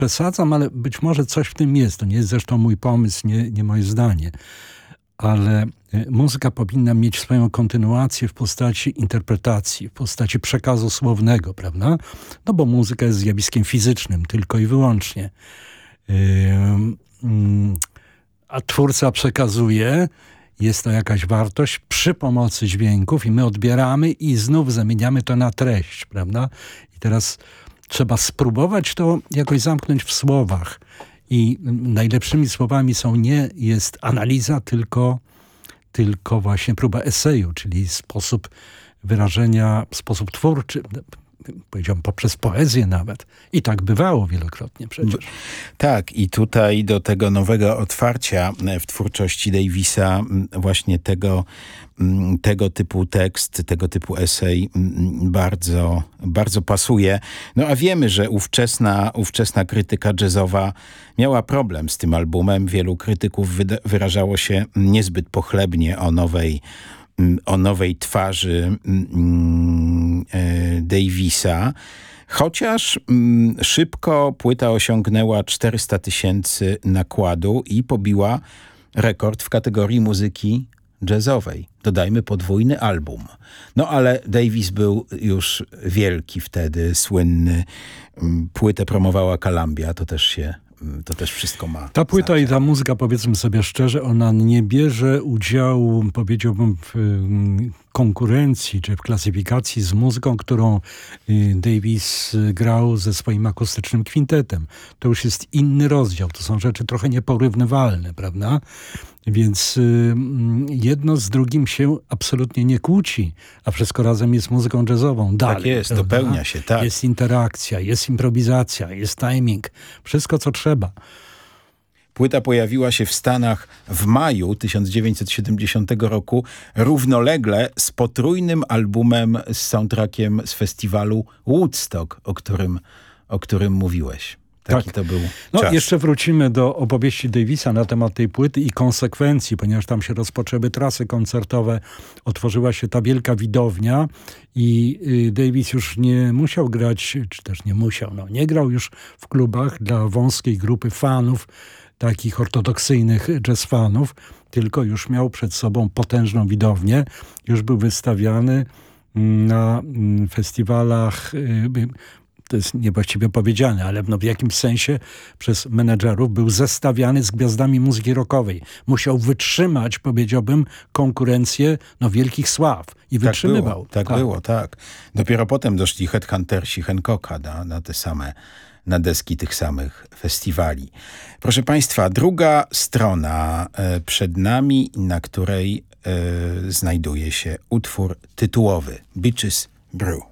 przesadzam, ale być może coś w tym jest. To nie jest zresztą mój pomysł, nie moje zdanie. Ale muzyka powinna mieć swoją kontynuację w postaci interpretacji, w postaci przekazu słownego, prawda? No bo muzyka jest zjawiskiem fizycznym tylko i wyłącznie. A twórca przekazuje, jest to jakaś wartość przy pomocy dźwięków i my odbieramy i znów zamieniamy to na treść, prawda? I teraz trzeba spróbować to jakoś zamknąć w słowach. I najlepszymi słowami nie jest analiza, tylko właśnie próba eseju, czyli sposób wyrażenia, sposób twórczy, powiedziałbym poprzez poezję nawet. I tak bywało wielokrotnie przecież. Tak, i tutaj do tego nowego otwarcia w twórczości Davisa właśnie tego typu tekst, tego typu esej bardzo, bardzo pasuje. No a wiemy, że ówczesna krytyka jazzowa miała problem z tym albumem. Wielu krytyków wyrażało się niezbyt pochlebnie o nowej twarzy Davisa. Chociaż szybko płyta osiągnęła 400 000 nakładu i pobiła rekord w kategorii muzyki jazzowej. Dodajmy podwójny album. No ale Davis był już wielki wtedy, słynny. Płytę promowała Columbia, to też wszystko ma. Ta płyta i ta muzyka, powiedzmy sobie szczerze, ona nie bierze udziału, powiedziałbym, w konkurencji czy w klasyfikacji z muzyką, którą Davis grał ze swoim akustycznym kwintetem. To już jest inny rozdział. To są rzeczy trochę nieporównywalne, prawda? Więc jedno z drugim się absolutnie nie kłóci, a wszystko razem jest muzyką jazzową. Dalej, tak jest, prawda? Dopełnia się, tak. Jest interakcja, jest improwizacja, jest timing. Wszystko, co trzeba. Płyta pojawiła się w Stanach w maju 1970 roku, równolegle z potrójnym albumem z soundtrackiem z festiwalu Woodstock, o którym mówiłeś. Taki to był czas. Jeszcze wrócimy do opowieści Davisa na temat tej płyty i konsekwencji, ponieważ tam się rozpoczęły trasy koncertowe, otworzyła się ta wielka widownia i Davis już nie musiał grać, czy też nie musiał, nie grał już w klubach dla wąskiej grupy fanów, takich ortodoksyjnych jazz fanów, tylko już miał przed sobą potężną widownię, już był wystawiany na festiwalach, to jest niewłaściwie powiedziane, ale w jakimś sensie przez menedżerów był zestawiany z gwiazdami muzyki rockowej. Musiał wytrzymać, powiedziałbym, konkurencję wielkich sław. I wytrzymywał. Tak było. Dopiero potem doszli headhuntersi Hancocka na deski tych samych festiwali. Proszę Państwa, druga strona przed nami, na której znajduje się utwór tytułowy Beaches Brew.